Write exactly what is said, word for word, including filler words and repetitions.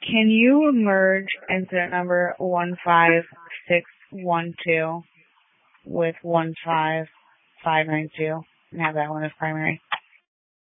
Can you merge incident number one five six one two with one five five nine two and have that one as primary?